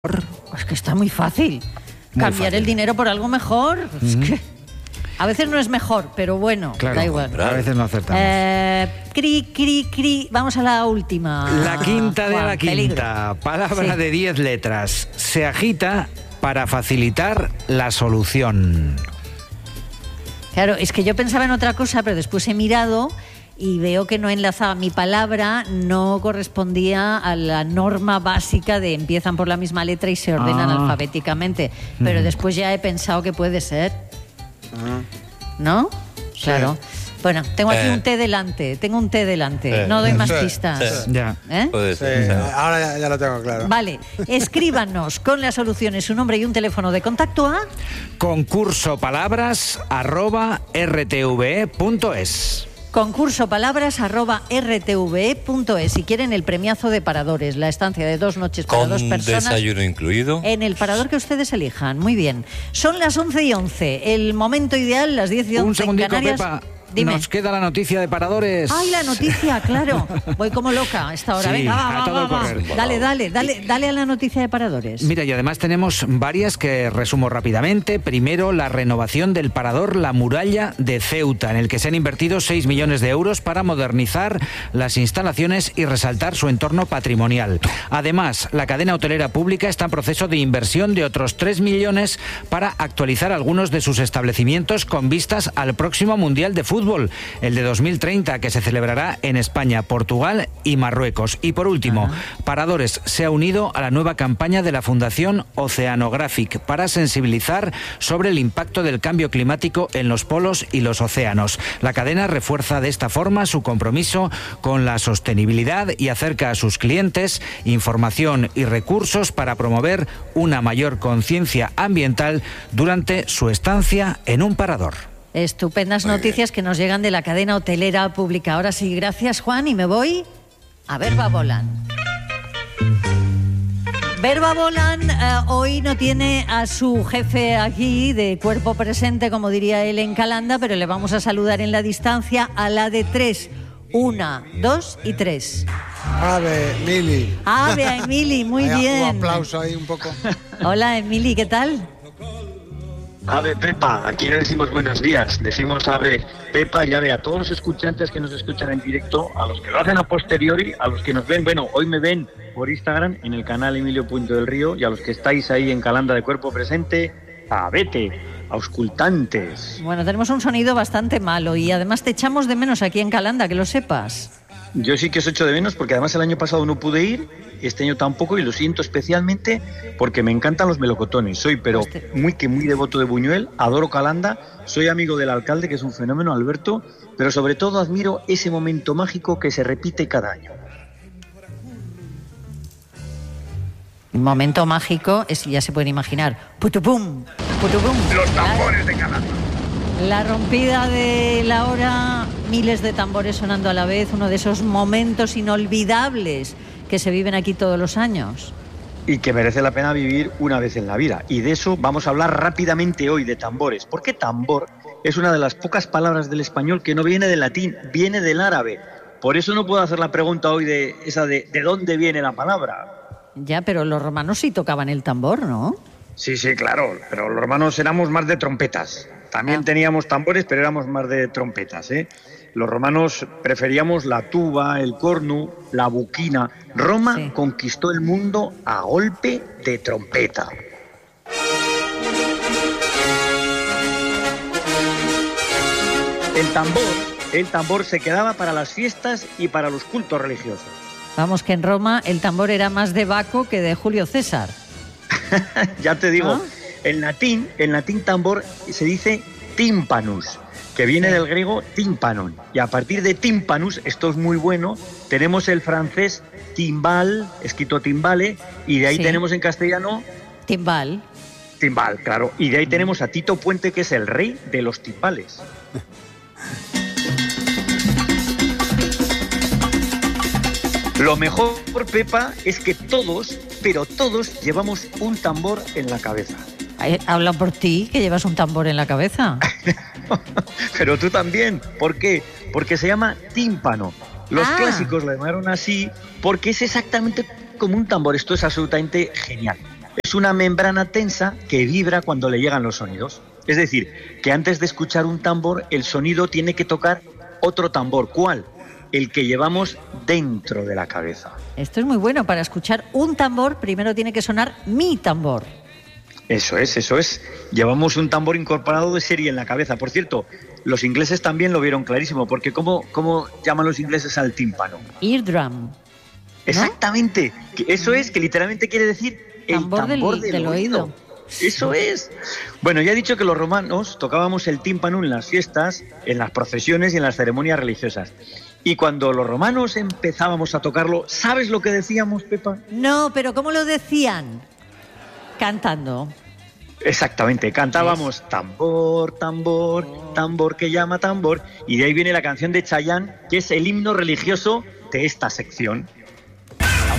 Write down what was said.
Es que está muy fácil. Cambiar el dinero por algo mejor. Es que a veces no es mejor, pero bueno, claro, da igual. A veces no acertamos. Vamos a la última. La quinta de Juan, la quinta. peligro. Palabra Sí. de 10 letras. Se agita para facilitar la solución. Claro, es que yo pensaba en otra cosa, pero después he mirado y veo que no enlazaba. Mi palabra no correspondía a la norma básica de empiezan por la misma letra y se ordenan alfabéticamente. Pero después ya he pensado que puede ser. ¿No? Sí. Claro. Bueno, tengo aquí un T delante. No doy más Sí, pistas. sí. Ya. ¿Eh? Puede Sí, ser. ahora ya lo tengo claro. Vale, escríbanos con las soluciones su nombre y un teléfono de contacto a... concursopalabras@rtve.es. concursopalabras@rtve.es. Si quieren el premiazo de Paradores, la estancia de 2 noches para Con 2 personas desayuno incluido. en el parador que ustedes elijan. Muy bien. Son las 11:11, el momento ideal, las 10:11 Un en segundico, Canarias. Pepa. Dime. Nos queda la noticia de Paradores. ¡Ay, la noticia! Claro. Voy como loca a esta hora. Sí, Venga, a todo va. correr. Dale a la noticia de Paradores. Mira, y además tenemos varias que resumo rápidamente. Primero, la renovación del parador La Muralla de Ceuta, en el que se han invertido 6 millones de euros para modernizar las instalaciones y resaltar su entorno patrimonial. Además, la cadena hotelera pública está en proceso de inversión de otros 3 millones para actualizar algunos de sus establecimientos con vistas al próximo Mundial de Fútbol, el de 2030, que se celebrará en España, Portugal y Marruecos. Y por último, Paradores se ha unido a la nueva campaña de la Fundación Oceanographic para sensibilizar sobre el impacto del cambio climático en los polos y los océanos. La cadena refuerza de esta forma su compromiso con la sostenibilidad y acerca a sus clientes información y recursos para promover una mayor conciencia ambiental durante su estancia en un parador. Estupendas noticias que nos llegan de la cadena hotelera pública. Ahora sí, gracias, Juan, y me voy a Verba Volant. Verba Volant hoy no tiene a su jefe aquí de cuerpo presente, como diría él en Calanda, pero le vamos a saludar en la distancia a la de 3. 1, 2 y 3. Ave, Mili. Ave a Emili, muy bien. Un aplauso ahí un poco. Hola, Emili, ¿qué tal? Ave Pepa, aquí no decimos buenos días, decimos Ave Pepa y Ave a todos los escuchantes que nos escuchan en directo, a los que lo hacen a posteriori, a los que nos ven, bueno, hoy me ven por Instagram en el canal Emilio Puente del Río, y a los que estáis ahí en Calanda de cuerpo presente, a vete, auscultantes. Bueno, tenemos un sonido bastante malo y además te echamos de menos aquí en Calanda, que lo sepas. Yo sí que os echo de menos porque además el año pasado no pude ir, este año tampoco, y lo siento especialmente porque me encantan los melocotones. Soy pero muy devoto de Buñuel, adoro Calanda, soy amigo del alcalde, que es un fenómeno, Alberto, pero sobre todo admiro ese momento mágico que se repite cada año. Un momento mágico, es, ya se pueden imaginar. Putupum, putupum. Los tambores de Calanda. La rompida de la hora, miles de tambores sonando a la vez, uno de esos momentos inolvidables que se viven aquí todos los años. Y que merece la pena vivir una vez en la vida. Y de eso vamos a hablar rápidamente hoy, de tambores. Porque tambor es una de las pocas palabras del español que no viene del latín, viene del árabe. Por eso no puedo hacer la pregunta hoy de dónde viene la palabra. Ya, pero los romanos sí tocaban el tambor, ¿no? Sí, claro, pero los romanos éramos más de trompetas. También teníamos tambores, pero éramos más de trompetas, ¿eh? Los romanos preferíamos la tuba, el cornu, la buquina. Roma conquistó el mundo a golpe de trompeta. El tambor se quedaba para las fiestas y para los cultos religiosos. Vamos, que en Roma el tambor era más de Baco que de Julio César. Ya te digo, ¿Ah? en latín tambor se dice tímpanus, que viene del griego tímpanon. Y a partir de tímpanus, esto es muy bueno, tenemos el francés timbal, escrito timbale, y de ahí tenemos en castellano... Timbal. Timbal, claro. Y de ahí tenemos a Tito Puente, que es el rey de los timbales. Lo mejor, Pepa, es que todos, pero todos, llevamos un tambor en la cabeza. Habla por ti, que llevas un tambor en la cabeza. Pero tú también. ¿Por qué? Porque se llama tímpano. Los clásicos lo llamaron así porque es exactamente como un tambor. Esto es absolutamente genial. Es una membrana tensa que vibra cuando le llegan los sonidos. Es decir, que antes de escuchar un tambor, el sonido tiene que tocar otro tambor. ¿Cuál? El que llevamos dentro de la cabeza. Esto es muy bueno. Para escuchar un tambor, primero tiene que sonar mi tambor. Eso es. Llevamos un tambor incorporado de serie en la cabeza. Por cierto, los ingleses también lo vieron clarísimo, porque ¿cómo llaman los ingleses al tímpano? Eardrum. ¿No? Exactamente. Eso es, que literalmente quiere decir el tambor del oído. Eso es. Bueno, ya he dicho que los romanos tocábamos el tímpano en las fiestas, en las procesiones y en las ceremonias religiosas. Y cuando los romanos empezábamos a tocarlo, ¿sabes lo que decíamos, Pepa? No, pero ¿cómo lo decían? Cantando. Exactamente, cantábamos tambor, tambor, tambor que llama tambor, y de ahí viene la canción de Chayanne, que es el himno religioso de esta sección.